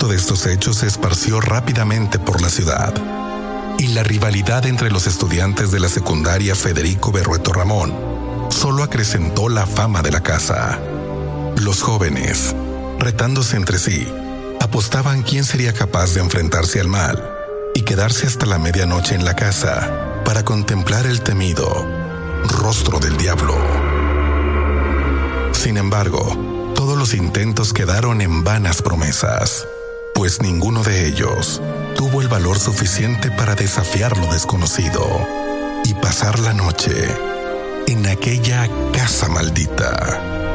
de estos hechos se esparció rápidamente por la ciudad, y la rivalidad entre los estudiantes de la secundaria Federico Berrueto Ramón solo acrecentó la fama de la casa. Los jóvenes, retándose entre sí, apostaban quién sería capaz de enfrentarse al mal y quedarse hasta la medianoche en la casa para contemplar el temido rostro del diablo. Sin embargo, todos los intentos quedaron en vanas promesas, pues ninguno de ellos tuvo el valor suficiente para desafiar lo desconocido y pasar la noche en aquella casa maldita.